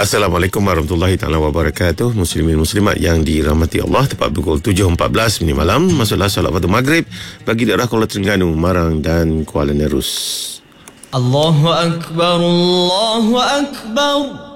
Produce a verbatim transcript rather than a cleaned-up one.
Assalamualaikum warahmatullahi taala wabarakatuh. Muslimin muslimat yang dirahmati Allah, tepat pukul tujuh empat belas minit malam, masuklah solat fardu maghrib bagi daerah Kuala Terengganu, Marang dan Kuala Nerus. Allahu akbar, Allahu akbar.